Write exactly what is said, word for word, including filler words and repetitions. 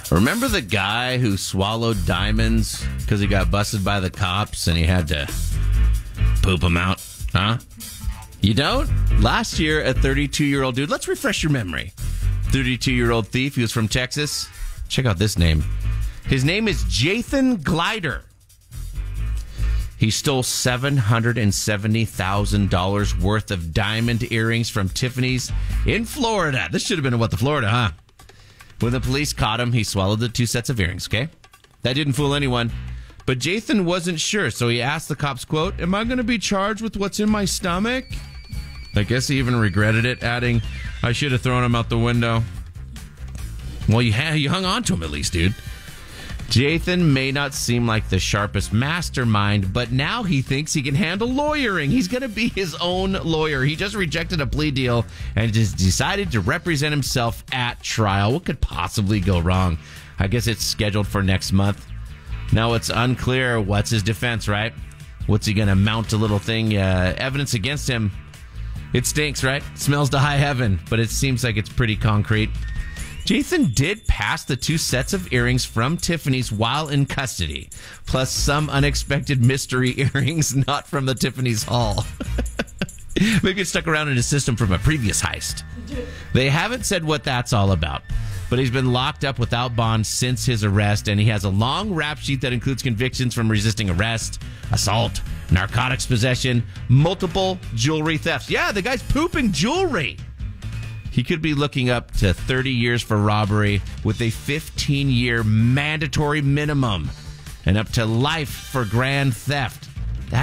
Remember the guy who swallowed diamonds because he got busted by the cops and he had to poop them out? Huh? You don't? Last year, a thirty-two-year-old dude, let's refresh your memory. thirty-two-year-old thief, he was from Texas. Check out this name. His name is Jathan Glider. He stole seven hundred seventy thousand dollars worth of diamond earrings from Tiffany's in Florida. This should have been in what, the Florida, huh? When the police caught him, he swallowed the two sets of earrings, okay? That didn't fool anyone. But Jathan wasn't sure, so he asked the cops, quote, "Am I going to be charged with what's in my stomach?" I guess he even regretted it, adding, "I should have thrown him out the window." Well, you, ha- you hung on to him at least, dude. Jathan may not seem like the sharpest mastermind, but now he thinks he can handle lawyering. He's going to be his own lawyer. He just rejected a plea deal and just decided to represent himself at trial. What could possibly go wrong? I guess it's scheduled for next month. Now, it's unclear what's his defense, right? What's he going to mount a little thing, uh, evidence against him? It stinks, right? Smells to high heaven, but it seems like it's pretty concrete. Jathan did pass the two sets of earrings from Tiffany's while in custody, plus some unexpected mystery earrings not from the Tiffany's haul. Maybe it's stuck around in his system from a previous heist. They haven't said what that's all about, but he's been locked up without bond since his arrest, and he has a long rap sheet that includes convictions from resisting arrest, assault, narcotics possession, multiple jewelry thefts. Yeah, the guy's pooping jewelry. He could be looking up to thirty years for robbery with a fifteen-year mandatory minimum and up to life for grand theft.